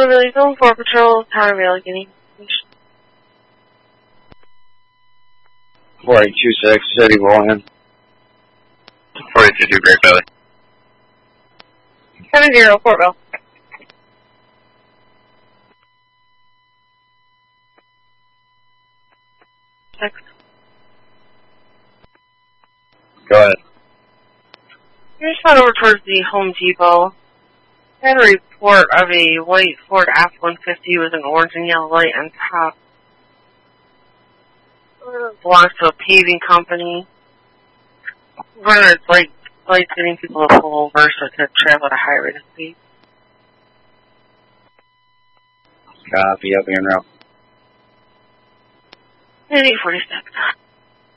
Motorville Zone 4 Patrol, Town of Allegheny. 4826, City William. 42 Great Valley. 70 Portville. Six. Go ahead. We just went over towards the Home Depot. I had a report of a white Ford F-150 with an orange and yellow light on top. Belongs to a paving company. Running its lights getting people to pull over so it could travel at a high rate of speed. Copy, up here now. 846.